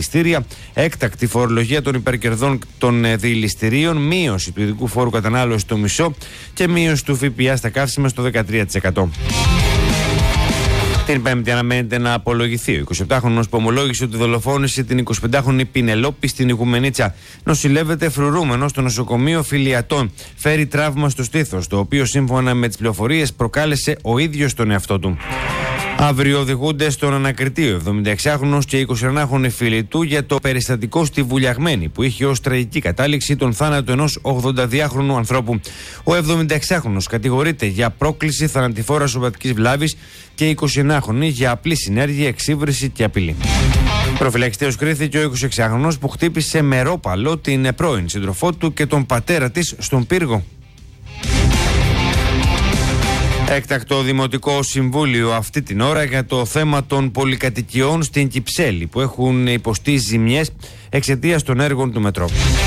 διελιστήρια, έκτακτη φορολογία των υπερκερδών των διελιστηρίων, μείωση του ειδικού φόρου κατανάλωση στο μισό και μείωση του ΦΠΑ στα καύσιμα στο 13%. Την Πέμπτη αναμένεται να απολογηθεί ο 27χρονος που ομολόγησε ότι δολοφόνησε την 25χρονη Πινελόπη στην Οικουμενίτσα. Νοσηλεύεται φρουρούμενος στο νοσοκομείο Φιλιατών. Φέρει τραύμα στο στήθος, το οποίο σύμφωνα με τις πληροφορίες προκάλεσε ο ίδιος τον εαυτό του. Αύριο οδηγούνται στον ανακριτή ο 76χρονος και 21χρονοι φίλοι του για το περιστατικό στη Βουλιαγμένη που είχε ως τραγική κατάληξη τον θάνατο ενός 82χρονου ανθρώπου. Ο 76χρονος κατηγορείται για πρόκληση θανατηφόρας σωματικής βλάβης και η 21χρονη για απλή συνέργεια, εξύβριση και απειλή. Προφυλακιστέως κρίθηκε ο 26χρονος που χτύπησε με ρόπαλο την πρώην σύντροφό του και τον πατέρα της στον πύργο. Έκτακτο Δημοτικό Συμβούλιο αυτή την ώρα για το θέμα των πολυκατοικιών στην Κυψέλη που έχουν υποστεί ζημιές εξαιτίας των έργων του μετρό.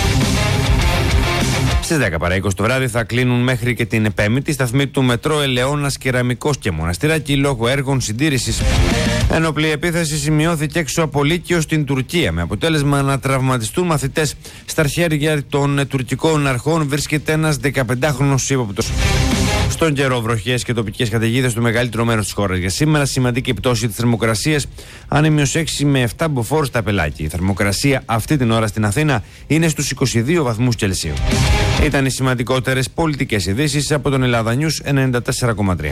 Στις 10 παρά 20 το βράδυ θα κλείνουν μέχρι και την Πέμπτη σταθμοί του μετρό Ελαιώνας, Κεραμικός και Μοναστηράκι λόγω έργων συντήρησης. Ένοπλη επίθεση σημειώθηκε έξω από Λύκειο στην Τουρκία με αποτέλεσμα να τραυματιστούν μαθητές. Στα χέρια των τουρκικών αρχών βρίσκεται ένας 15χρονος ύποπτος. Στον καιρό, βροχές και τοπικές καταιγίδες στο μεγαλύτερο μέρος της χώρας. Για σήμερα, σημαντική πτώση της θερμοκρασίας, άνεμιος 6 με 7 μποφόρ στα Πελάκη. Η θερμοκρασία αυτή την ώρα στην Αθήνα είναι στους 22 βαθμούς Κελσίου. Ήταν οι σημαντικότερες πολιτικές ειδήσεις από τον Ελλάδα News 94,3.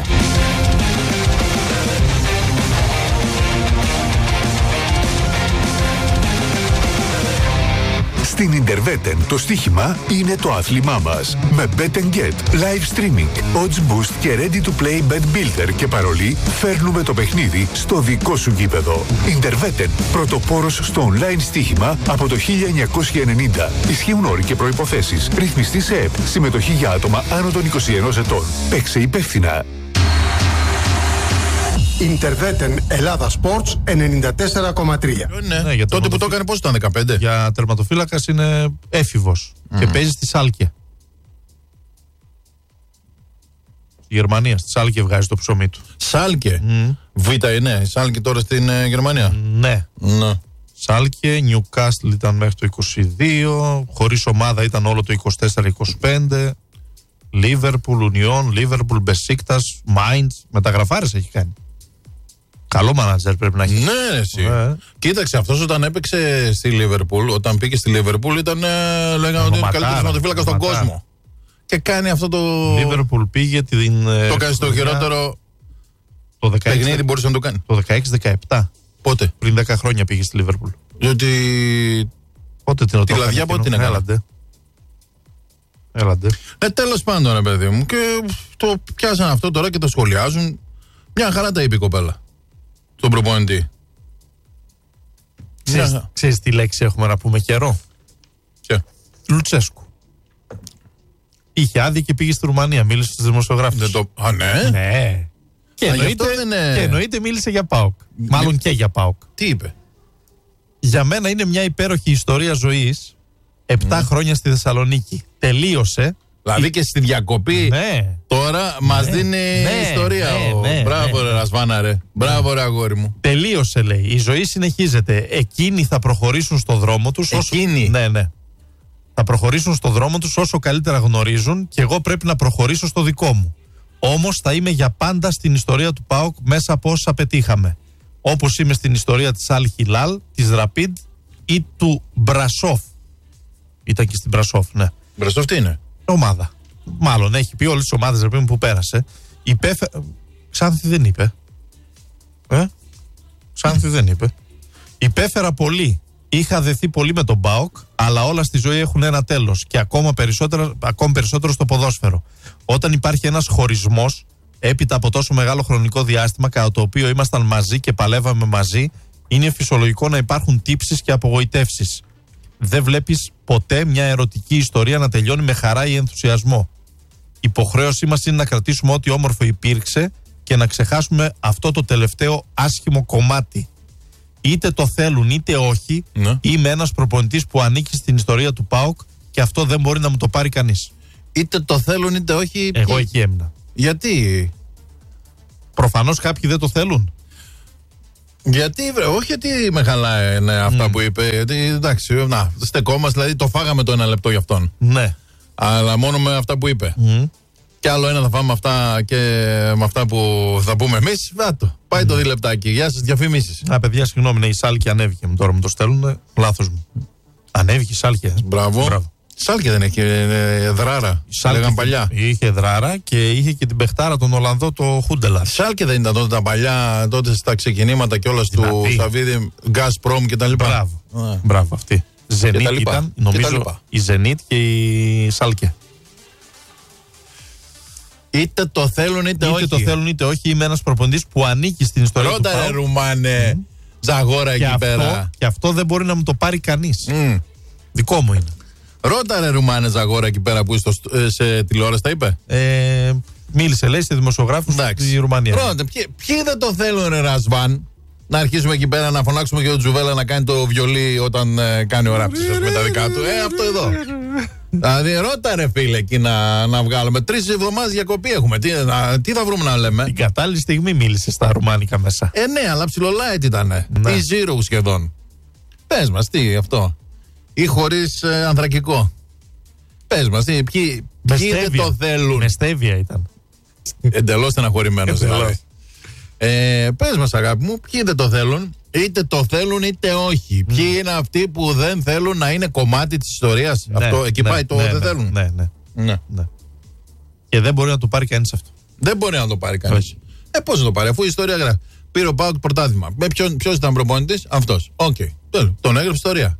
Στην Interveten το στοίχημα είναι το άθλημά μας. Με Bet & Get, live streaming, odds boost και ready to play bet builder και παρολί φέρνουμε το παιχνίδι στο δικό σου γήπεδο. Interveten, πρωτοπόρος στο online στοίχημα από το 1990. Ισχύουν όροι και προϋποθέσεις. Ρυθμιστή σε ΕΠ. Συμμετοχή για άτομα άνω των 21 ετών. Παίξε υπεύθυνα. Interveten Ελλάδα Sports 94,3. Ναι, τότε που το έκανε πώς ήταν, 15? Για τερματοφύλακας είναι έφηβος και παίζει στη Σάλκε. Στη Γερμανία, στη Σάλκε βγάζει το ψωμί του. Σάλκε. Β είναι, η Σάλκε τώρα στην Γερμανία. Ναι. Σάλκε, Νιουκάστλ ήταν μέχρι το 22, χωρίς ομάδα ήταν όλο το 24-25. Λίβερπουλ, Ουνιόν, Λίβερπουλ, Μπεσίκτας, Μάιντς, μεταγραφάρες έχει κάνει. Καλό μάνατζερ πρέπει να έχει. Ναι, εσύ. Κοίταξε, αυτός όταν έπαιξε στη Λίβερπουλ, όταν πήγε στη Λίβερπουλ, ήταν λέγανε ότι είναι ο καλύτερος τερματοφύλακας στον κόσμο. Και κάνει αυτό το. Λίβερπουλ πήγε την. Το κάνει στο χειρότερο. Το 16. Παιχνίδι μπορούσε να το κάνει. Το 16-17. Πότε? Πριν 10 χρόνια πήγε στη Λίβερπουλ. Διότι. Πότε την Τη λαδιά πότε την έκανε. Έλαντε. Τέλος πάντων, ρε παιδί μου. Και το πιάσαν αυτό τώρα και το σχολιάζουν. Μια χαρά τα είπε η κοπέλα. Στον προπονητή. Ξέρεις τι λέξη έχουμε να πούμε καιρό? Ποια? Λουτσέσκου. Είχε άδεια και πήγε στη Ρουμανία. Μίλησε στους δημοσιογράφους. Α, ναι. Ναι. Και εννοείται μίλησε για ΠΑΟΚ. Μάλλον και για ΠΑΟΚ. Τι είπε? Για μένα είναι μια υπέροχη ιστορία ζωής. 7 χρόνια στη Θεσσαλονίκη. Τελείωσε. Δηλαδή και στη διακοπή τώρα μας δίνει ιστορία. Μπράβο ρε Ρασβάνα ρε. Μπράβο ρε αγόρι μου. Τελείωσε λέει. Η ζωή συνεχίζεται. Εκείνοι θα προχωρήσουν στο δρόμο τους. Εκείνοι. Ναι. Θα προχωρήσουν στο δρόμο τους όσο καλύτερα γνωρίζουν και εγώ πρέπει να προχωρήσω στο δικό μου. Όμως θα είμαι για πάντα στην ιστορία του ΠΑΟΚ μέσα από όσα πετύχαμε. Όπως είμαι στην ιστορία της Αλ Χιλάλ, της Ραπίντ ή του Μπρασόφ. Ήταν και στην Μπρασόφ, ναι. Μπρασόφ τι είναι? Ομάδα. Μάλλον έχει πει όλες τις ομάδες που πέρασε. Ξάνθη δεν είπε. Ξάνθη δεν είπε. Υπέφερα πολύ. Είχα δεθεί πολύ με τον ΠΑΟΚ, αλλά όλα στη ζωή έχουν ένα τέλος. Και ακόμα περισσότερο στο ποδόσφαιρο. Όταν υπάρχει ένας χωρισμός, έπειτα από τόσο μεγάλο χρονικό διάστημα, κατά το οποίο ήμασταν μαζί και παλεύαμε μαζί, είναι φυσιολογικό να υπάρχουν τύψεις και απογοητεύσεις. Δεν βλέπεις ποτέ μια ερωτική ιστορία να τελειώνει με χαρά ή ενθουσιασμό. Υποχρέωσή μας είναι να κρατήσουμε ό,τι όμορφο υπήρξε και να ξεχάσουμε αυτό το τελευταίο άσχημο κομμάτι. Είτε το θέλουν είτε όχι, είμαι ένας προπονητής που ανήκει στην ιστορία του ΠΑΟΚ και αυτό δεν μπορεί να μου το πάρει κανείς. Είτε το θέλουν είτε όχι. Εγώ εκεί έμεινα. Γιατί? Προφανώς κάποιοι δεν το θέλουν. Γιατί, όχι γιατί με χαλάει αυτά που είπε. Γιατί εντάξει, στεκόμαστε, δηλαδή το φάγαμε το 1 λεπτό για αυτόν. Ναι. Αλλά μόνο με αυτά που είπε. Και άλλο ένα θα φάμε αυτά και με αυτά που θα πούμε εμείς. Πάει το 2 λεπτάκι. Γεια σας, διαφημίσεις. Παιδιά, συγγνώμη, η Σάλκη ανέβηκε τώρα, μου το στέλνουν. Λάθος μου. Ανέβηκε η Σάλκη. Μπράβο. Σάλκη δεν έχει δράρα. Λέγαν παλιά. Είχε δράρα και είχε και την παιχτάρα τον Ολλανδό, το Χούντελα. Σάλκη δεν ήταν τότε τα παλιά, τότε στα ξεκινήματα κιόλας του Σαββίδη, Gazprom κτλ. Μπράβο, αυτή. Ζενίτ ήταν, νομίζω, η Ζενίτ και η Σάλκε. Είτε το θέλουν είτε όχι. Είτε το θέλουν είτε όχι. Είμαι ένας προπονητής που ανήκει στην ιστορία του ΠΑΟΚ. Ρώτα Ρουμάνε, Ζαγόρα εκεί πέρα. Και αυτό δεν μπορεί να μου το πάρει κανείς. Δικό μου είναι. Ρώτα ρε Ρουμάνε Ζαγόρα εκεί πέρα που είσαι σε τηλεόραση, τα είπε. Μίλησε, λέει, σε δημοσιογράφους στη Ρουμανία. Ρώτα, ποιοι δεν το θέλουν ρε Ρασβάν. Να αρχίσουμε εκεί πέρα να φωνάξουμε και τον Τζουβέλα να κάνει το βιολί όταν κάνει ο Ράπτης με τα δικά του. Αυτό εδώ. Δηλαδή, ρώτα ρε φίλε εκεί να βγάλουμε. 3 εβδομάδες διακοπή έχουμε. Τι θα βρούμε να λέμε. Την κατάλληλη στιγμή μίλησε στα ρουμάνικα μέσα. Ναι, αλλά ψιλολάιτ ήτανε. Ή zero σχεδόν. Πες μας, τι αυτό. Ή χωρίς ανθρακικό. Πες μας, ποιοι δεν το θέλουν. Με στέβια ήταν. Εντελώς στεναχωρημένος δηλαδή. Πες μας αγάπη μου, ποιοι δεν το θέλουν. Είτε το θέλουν είτε όχι. Ποιοι είναι αυτοί που δεν θέλουν να είναι κομμάτι της ιστορίας. Αυτό εκεί πάει το δεν θέλουν. Ναι. Και δεν μπορεί να το πάρει κανείς αυτό. Δεν μπορεί να το πάρει κανείς. Πώς να το πάρει, αφού η ιστορία γράφει. Πήρε ο ΠΑΟΚ πρωτάθλημα. Ποιος ήταν προπονητής? Αυτός. Οκ. Τον έγραψε ιστορία.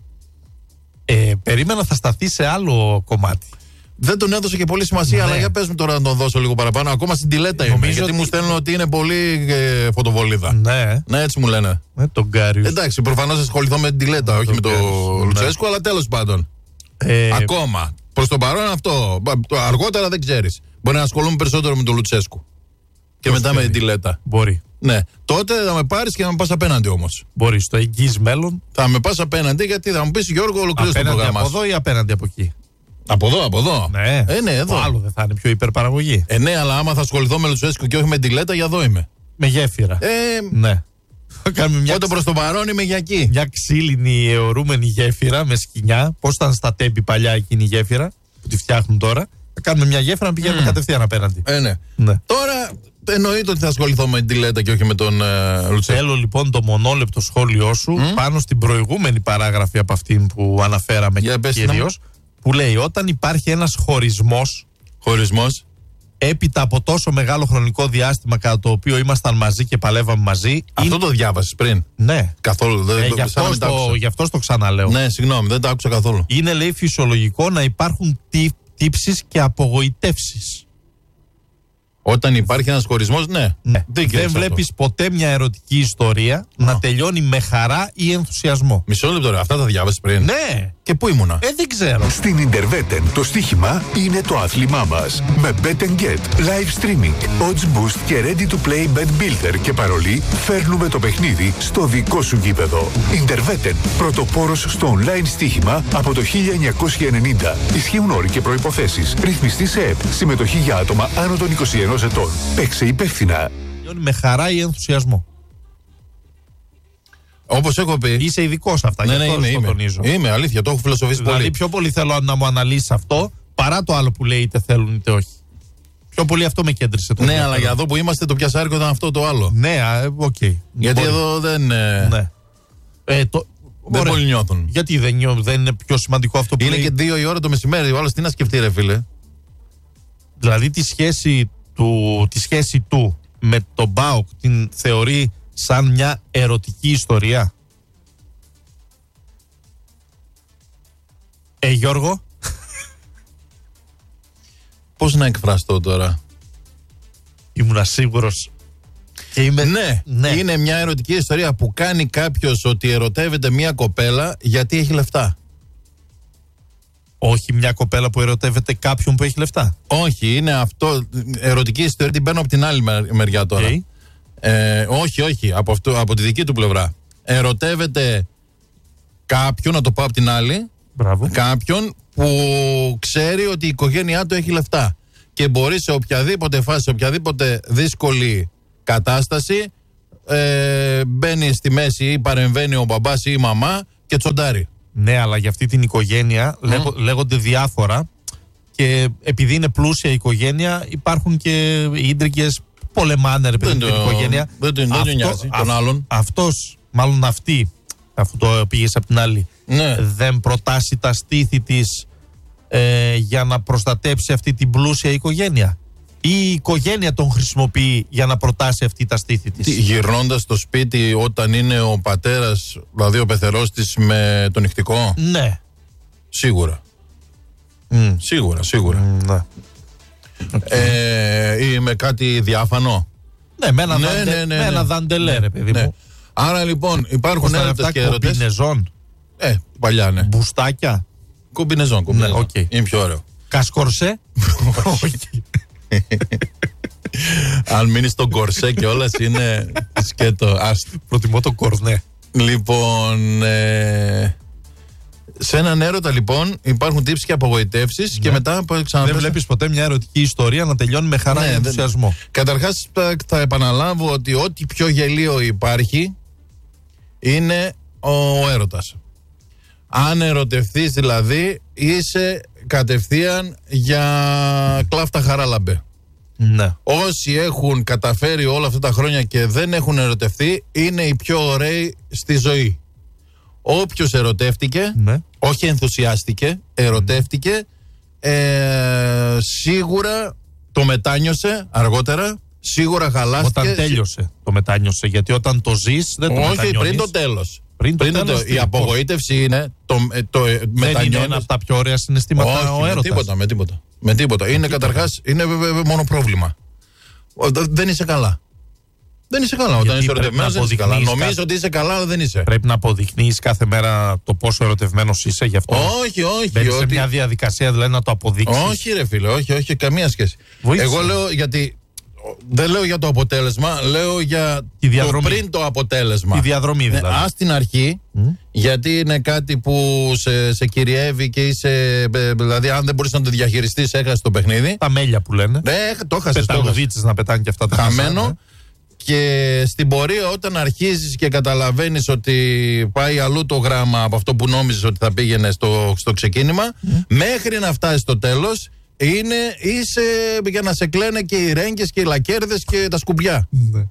Περίμενα θα σταθεί σε άλλο κομμάτι. Δεν τον έδωσε και πολύ σημασία, αλλά για πες μου τώρα να τον δώσω λίγο παραπάνω. Ακόμα στην τηλέτα είμαι. Γιατί μου στέλνουν ότι είναι πολύ φωτοβολίδα. Ναι, έτσι μου λένε. Τον Κάριο. Εντάξει, προφανώς ασχοληθώ με την τηλέτα, όχι με τον Λουτσέσκου, αλλά τέλος πάντων. Ακόμα. Προς το παρόν αυτό. Αργότερα δεν ξέρεις. Μπορεί να ασχολούμαι περισσότερο με τον Λουτσέσκου. Και μετά με την τηλέτα. Μπορεί. Ναι. Τότε θα με πάρεις και να με πας απέναντι όμως. Μπορεί στο εγγύς μέλλον. Θα με πας απέναντι γιατί θα μου πεις Γιώργο, ολοκλήρωσε το πρόγραμμα. Από εδώ ή απέναντι από εκεί? Από εδώ. Ναι, εδώ. Το άλλο δεν θα είναι πιο υπερπαραγωγή. Ναι, αλλά άμα θα ασχοληθώ με Λουτσέσκου και όχι με την τηλέτα, για εδώ είμαι. Με γέφυρα. Ναι. Οπότε προς το παρόν είμαι για εκεί. Μια ξύλινη αιωρούμενη γέφυρα με σκοινιά. Πώς ήταν στα τέμπη παλιά εκείνη η γέφυρα που τη φτιάχνουν τώρα. Θα κάνουμε μια γέφυρα να πηγαίνουμε κατευθείαν απέναντι. Ναι. Τώρα εννοείται ότι θα ασχοληθώ με την τηλέτα και όχι με τον Λουτσέσκου. Θέλω λοιπόν το μονόλεπτο σχόλιο σου πάνω στην προηγούμενη παράγραφη από αυτήν που αναφέραμε κυρίως. Που λέει όταν υπάρχει ένας χωρισμός έπειτα από τόσο μεγάλο χρονικό διάστημα κατά το οποίο ήμασταν μαζί και παλεύαμε μαζί. Αυτό το διάβασες πριν? Ναι. Καθόλου. Γι' αυτό το ξαναλέω. Ναι, συγγνώμη, δεν το άκουσα καθόλου. Είναι, λέει, φυσιολογικό να υπάρχουν τύψεις και απογοητεύσεις. Όταν υπάρχει ένας χωρισμός, ναι. Δεν βλέπεις ποτέ μια ερωτική ιστορία να τελειώνει με χαρά ή ενθουσιασμό. Μισό λεπτό, αυτά τα διάβασες πριν? Ναι. Και πού ήμουνα? Δεν ξέρω. Στην Ιντερβέτεν το στοίχημα είναι το άθλημά μας. Με Bet and Get, live streaming, odds boost και ready to play bet builder και παρολί, φέρνουμε το παιχνίδι στο δικό σου γήπεδο. Ιντερβέτεν, πρωτοπόρος στο online στοίχημα από το 1990. Ισχύουν όροι και προϋποθέσεις. Ρυθμιστή σε ΕΠ. Συμμετοχή για άτομα άνω των 21 ετών. Παίξε υπεύθυνα. Με χαρά ή ενθουσιασμό. Όπως έχω πει. Είσαι ειδικός σε αυτά. Ναι, είμαι, αλήθεια, το έχω φιλοσοφήσει πολύ. Δηλαδή, πιο πολύ θέλω να μου αναλύσεις αυτό παρά το άλλο που λέει είτε θέλουν είτε όχι. Πιο πολύ αυτό με κέντρισε. Ναι, αλλά για εδώ που είμαστε το πιασάρικο ήταν αυτό το άλλο. Ναι, οκ. Γιατί εδώ δεν. Ναι. Δεν πολύ νιώθουν. Γιατί δεν είναι πιο σημαντικό αυτό που είναι λέει? Και 2 η ώρα το μεσημέρι. Ο άλλος τι να σκεφτεί, ρε φίλε. Δηλαδή τη σχέση του με τον ΠΑΟΚ την θεωρεί σαν μια ερωτική ιστορία. Γιώργο. Πώς να εκφραστώ τώρα? Ήμουν σίγουρος. Ναι, είναι μια ερωτική ιστορία που κάνει κάποιος ότι ερωτεύεται μια κοπέλα γιατί έχει λεφτά. Όχι μια κοπέλα που ερωτεύεται κάποιον που έχει λεφτά. Όχι, είναι αυτό. Ερωτική ιστορία την παίρνω από την άλλη μεριά τώρα. Όχι, από τη δική του πλευρά. Ερωτεύεται κάποιον, να το πω από την άλλη. Μπράβο. Κάποιον που ξέρει ότι η οικογένειά του έχει λεφτά. Και μπορεί σε οποιαδήποτε φάση, σε οποιαδήποτε δύσκολη κατάσταση μπαίνει στη μέση ή παρεμβαίνει ο μπαμπάς ή η μαμά και τσοντάρει. Ναι, αλλά για αυτή την οικογένεια λέγονται διάφορα και επειδή είναι πλούσια η οικογένεια υπάρχουν και ίντρικες, πολεμάνε ρε παιδί την οικογένεια. Δεν τον νοιάζει τον άλλον. Αυτός, μάλλον αυτή, αφού το πήγες από την άλλη, δεν προτάσει τα στήθη της για να προστατέψει αυτή την πλούσια οικογένεια. Ή η οικογένεια τον χρησιμοποιεί για να προτάσει αυτή τα στήθη της. Γυρνώντας στο σπίτι όταν είναι ο πατέρας, δηλαδή ο πεθερός της με το νυχτικό. Ναι. Σίγουρα. Σίγουρα. Ναι. Ή με κάτι διάφανο. Ναι, με ένα δαντελέ, ρε παιδί μου. Άρα λοιπόν υπάρχουν έρωτες και έρωτες. Κομπινεζόν. Παλιά, ναι. Μπουστάκια. Κομπινεζόν. Ναι, okay. Είναι πιο ωραίο. Κασκορσέ. Όχι. Αν μείνει στον κορσέ και όλας είναι σκέτο. Προτιμώ το κορνέ. Λοιπόν, σε έναν έρωτα λοιπόν υπάρχουν τύψεις και απογοητεύσεις και μετά δεν βλέπεις ποτέ μια ερωτική ιστορία να τελειώνει με χαρά και ενθουσιασμό. Καταρχάς θα επαναλάβω ότι ό,τι πιο γελίο υπάρχει είναι ο έρωτας. Αν ερωτευτείς δηλαδή είσαι κατευθείαν για κλάφτα χαράλαμπε. Ναι. Όσοι έχουν καταφέρει όλα αυτά τα χρόνια και δεν έχουν ερωτευτεί είναι οι πιο ωραίοι στη ζωή. Όποιος ερωτεύτηκε, όχι ενθουσιάστηκε, ερωτεύτηκε, σίγουρα το μετάνιωσε αργότερα, σίγουρα χαλάστηκε. Όταν τέλειωσε το μετάνιωσε, γιατί όταν το ζεις δεν το μετανιώνεις. Όχι, πριν το τέλος. Η απογοήτευση είναι δεν είναι ένα από τα πιο ωραία συναισθήματα ο έρωτας. Με τίποτα. Είναι καταρχάς, είναι μόνο πρόβλημα. Δεν είσαι καλά. Δεν είσαι καλά. Όταν είσαι ερωτευμένος δεν είσαι καλά. Νομίζω ότι είσαι καλά, αλλά δεν είσαι. Πρέπει να αποδεικνύεις κάθε μέρα το πόσο ερωτευμένος είσαι γι' αυτό. Όχι. Μπαίνεις σε μια διαδικασία δηλαδή να το αποδείξεις. Όχι, ρε φίλε, όχι, καμία σχέση. Εγώ λέω γιατί. Δεν λέω για το αποτέλεσμα, λέω για το πριν το αποτέλεσμα. Τη διαδρομή δηλαδή. Ας την αρχή, γιατί είναι κάτι που σε κυριεύει και είσαι. Δηλαδή, αν δεν μπορείς να το διαχειριστείς, έχασες το παιχνίδι. Τα μέλια που λένε. Το έχασες. Πεταγουδίτσες να πετάνε και αυτά τα χαμένο. Και στην πορεία, όταν αρχίζεις και καταλαβαίνεις ότι πάει αλλού το γράμμα από αυτό που νόμιζες ότι θα πήγαινε στο ξεκίνημα, μέχρι να φτάσεις στο τέλος. Είσαι για να σε κλαίνε και οι ρέγγες και οι λακέρδες και τα σκουμπιά.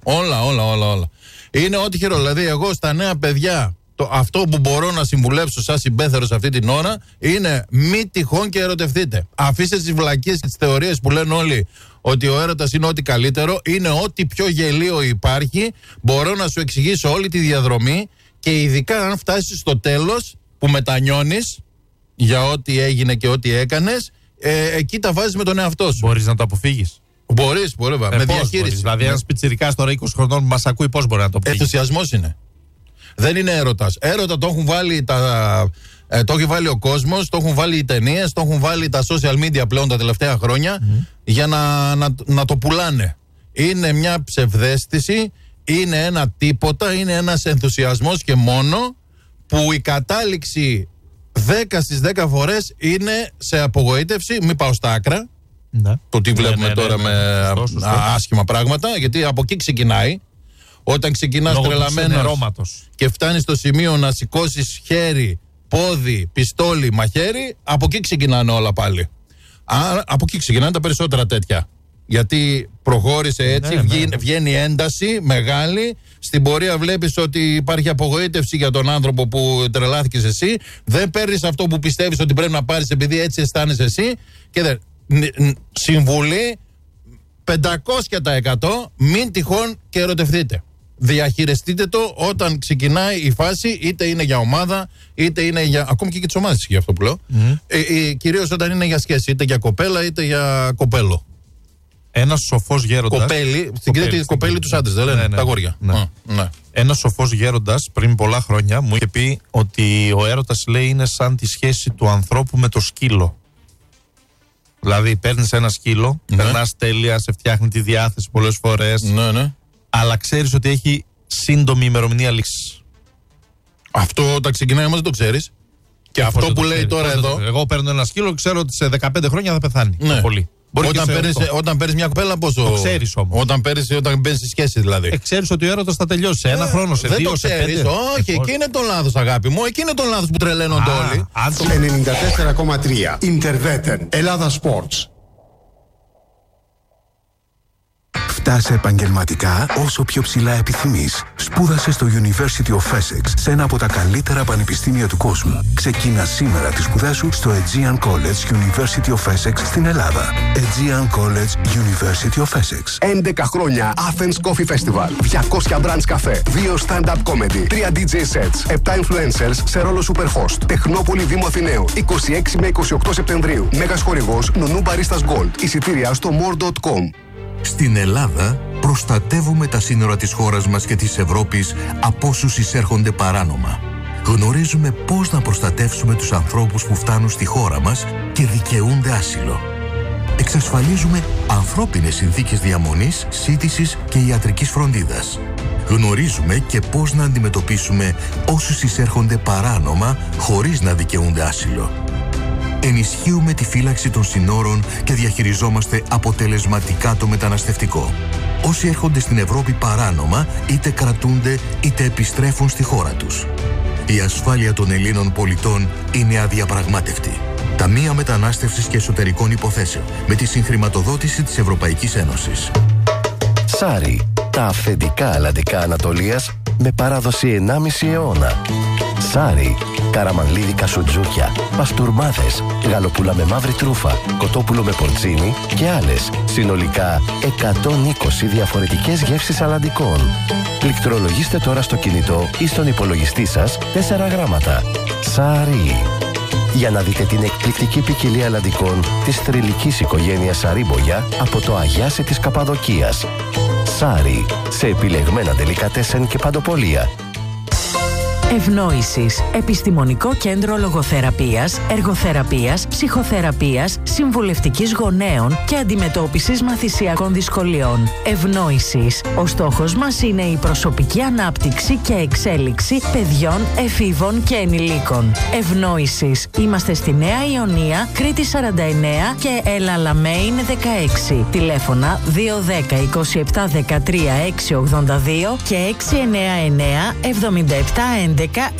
Όλα. Είναι ό,τι χειρό. Δηλαδή, εγώ στα νέα παιδιά, αυτό που μπορώ να συμβουλέψω σαν συμπέθερος αυτή την ώρα είναι μη τυχόν και ερωτευτείτε. Αφήστε τις βλακίες και τις θεωρίες που λένε όλοι ότι ο έρωτας είναι ό,τι καλύτερο. Είναι ό,τι πιο γελίο υπάρχει. Μπορώ να σου εξηγήσω όλη τη διαδρομή και ειδικά αν φτάσεις στο τέλος που μετανιώνεις για ό,τι έγινε και ό,τι έκανες. Εκεί τα βάζεις με τον εαυτό σου. Μπορείς να το αποφύγεις. Μπορείς, με διαχείριση. Δηλαδή, ένας πιτσιρικάς τώρα 20 χρονών που μας ακούει, πώς μπορεί να το αποφύγει. Ενθουσιασμός είναι. Δεν είναι έρωτας. Έρωτα το έχουν βάλει το έχει βάλει ο κόσμος, το έχουν βάλει οι ταινίες, το έχουν βάλει τα social media πλέον τα τελευταία χρόνια για να το πουλάνε. Είναι μια ψευδαίσθηση, είναι ένα τίποτα, είναι ένας ενθουσιασμός και μόνο που η κατάληξη 10 στις 10 φορές είναι σε απογοήτευση, μην πάω στα άκρα. Το τι βλέπουμε τώρα με άσχημα πράγματα, γιατί από εκεί ξεκινάει. Όταν ξεκινάς τρελαμένος και φτάνεις στο σημείο να σηκώσεις χέρι, πόδι, πιστόλι, μαχαίρι, από εκεί ξεκινάνε όλα πάλι. Από εκεί ξεκινάνε τα περισσότερα τέτοια. Γιατί προχώρησε έτσι, βγαίνει ένταση μεγάλη. Στην πορεία βλέπεις ότι υπάρχει απογοήτευση για τον άνθρωπο που τρελάθηκες εσύ. Δεν παίρνεις αυτό που πιστεύεις ότι πρέπει να πάρεις επειδή έτσι αισθάνεσαι εσύ. Και συμβουλή 500%, μην τυχόν και ερωτευτείτε. Διαχειριστείτε το όταν ξεκινάει η φάση, είτε είναι για ομάδα, είτε είναι για. Ακόμη και τις ομάδες για αυτό που λέω. Κυρίως όταν είναι για σχέση, είτε για κοπέλα είτε για κοπέλο. Ένας σοφός γέροντας. Κοπέλι, στην Κρήτη κοπέλι τους άντρες, δεν λένε, τα αγόρια. Ένας σοφός γέροντας πριν πολλά χρόνια μου είχε πει ότι ο έρωτας, λέει, είναι σαν τη σχέση του ανθρώπου με το σκύλο. Δηλαδή παίρνεις ένα σκύλο, περνάς τέλεια, σε φτιάχνει τη διάθεση πολλές φορές. Αλλά ξέρεις ότι έχει σύντομη ημερομηνία λήξης. Αυτό όταν ξεκινάει όμως δεν το ξέρεις. Και αυτό που λέει τώρα εδώ. Εγώ παίρνω ένα σκύλο, ξέρω ότι σε 15 χρόνια θα πεθάνει. Πολύ. Όταν παίρνεις μια κοπέλα, πόσο. Το ξέρεις όμως. Όταν μπαίνεις στη σχέση δηλαδή. Ξέρεις ότι ο έρωτας θα τελειώσει σε ένα χρόνο, σε 2, σε 5. Όχι, εκεί είναι το λάθος, αγάπη μου. Εκεί είναι το λάθος που τρελαίνονται όλοι. 94,3 Ιντερβέτεν Ελλάδα Sports. Φτάσε επαγγελματικά όσο πιο ψηλά επιθυμείς. Σπούδασε στο University of Essex, σε ένα από τα καλύτερα πανεπιστήμια του κόσμου. Ξεκίνα σήμερα τις σπουδές σου στο Aegean College University of Essex στην Ελλάδα. Aegean College University of Essex. 11 χρόνια Athens Coffee Festival. 200 brands καφέ. 2 stand-up comedy. 3 DJ sets. 7 influencers σε ρόλο superhost. Τεχνόπολη Δήμου Αθηναίου. 26 με 28 Σεπτεμβρίου. Μέγας χορηγός Νονού Baristas Gold. Εισιτήρια στο more.com. Στην Ελλάδα προστατεύουμε τα σύνορα της χώρας μας και της Ευρώπης από όσους εισέρχονται παράνομα. Γνωρίζουμε πώς να προστατεύσουμε τους ανθρώπους που φτάνουν στη χώρα μας και δικαιούνται άσυλο. Εξασφαλίζουμε ανθρώπινες συνθήκες διαμονής, σύντησης και ιατρικής φροντίδας. Γνωρίζουμε και πώς να αντιμετωπίσουμε όσους εισέρχονται παράνομα χωρίς να δικαιούνται άσυλο. Ενισχύουμε τη φύλαξη των συνόρων και διαχειριζόμαστε αποτελεσματικά το μεταναστευτικό. Όσοι έρχονται στην Ευρώπη παράνομα, είτε κρατούνται είτε επιστρέφουν στη χώρα τους. Η ασφάλεια των Ελλήνων πολιτών είναι αδιαπραγμάτευτη. Ταμεία Μετανάστευσης και Εσωτερικών Υποθέσεων, με τη συγχρηματοδότηση της Ευρωπαϊκής Ένωσης. Σάρι, τα αυθεντικά αλλαντικά Ανατολίας με παράδοση 1,5 αιώνα. Σάρι, καραμανλίδικα σουτζούκια, παστούρμάδες, γαλοπούλα με μαύρη τρούφα, κοτόπουλο με πορτσίνι και άλλες. Συνολικά 120 διαφορετικές γεύσεις αλλαντικών. Πληκτρολογήστε τώρα στο κινητό ή στον υπολογιστή σας 4 γράμματα. Σάρι. Για να δείτε την εκπληκτική ποικιλία αλλαντικών της θρυλικής οικογένειας Σαρίμπογια από το Αγιάσι της Καπαδοκίας. Σάρι, σε επιλεγμένα ντελικατέσεν και παντοπολία. Ευνόησης. Επιστημονικό κέντρο λογοθεραπείας, εργοθεραπείας, ψυχοθεραπείας, συμβουλευτικής γονέων και αντιμετώπισης μαθησιακών δυσκολιών. Ευνόησης. Ο στόχος μας είναι η προσωπική ανάπτυξη και εξέλιξη παιδιών, εφήβων και ενηλίκων. Ευνόησης. Είμαστε στη Νέα Ιωνία, Κρήτη 49 και Έλα Λαμέιν 16. Τηλέφωνα 210 27 13 682 και 699 77 11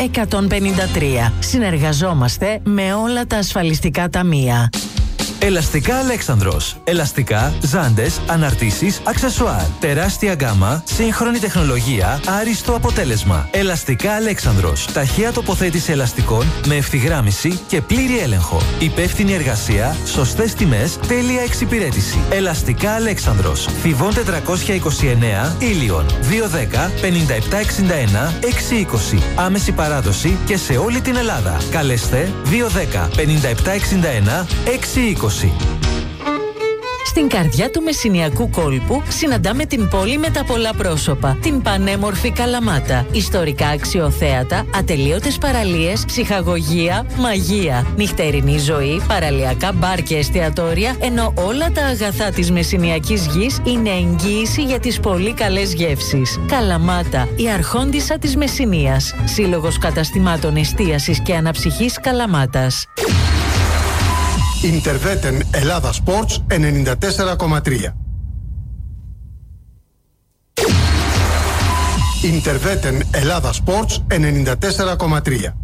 153. Συνεργαζόμαστε με όλα τα ασφαλιστικά ταμεία. Ελαστικά Αλέξανδρος. Ελαστικά, ζάντες, αναρτήσεις, αξεσουάρ. Τεράστια γκάμα, σύγχρονη τεχνολογία, άριστο αποτέλεσμα. Ελαστικά Αλέξανδρος. Ταχεία τοποθέτηση ελαστικών με ευθυγράμμιση και πλήρη έλεγχο. Υπεύθυνη εργασία, σωστές τιμές, τέλεια εξυπηρέτηση. Ελαστικά Αλέξανδρος. Θηβών 429, Ήλιον. 210 5761 620. Άμεση παράδοση και σε όλη την Ελλάδα. Καλέστε 210 5761 620. Στην καρδιά του Μεσσηνιακού κόλπου συναντάμε την πόλη με τα πολλά πρόσωπα, την πανέμορφη Καλαμάτα. Ιστορικά αξιοθέατα, ατελείωτες παραλίες, ψυχαγωγία, μαγεία, νυχτερινή ζωή, παραλιακά μπαρ και εστιατόρια, ενώ όλα τα αγαθά της Μεσσηνιακής γης είναι εγγύηση για τις πολύ καλές γεύσεις. Καλαμάτα, η αρχόντισσα της Μεσσηνίας. Σύλλογος καταστημάτων εστίασης και αναψυχής Καλαμάτας. Ιντερβέτεν Ελλάδα Sports 94,3. Ιντερβέτεν Ελλάδα Sports 94,3.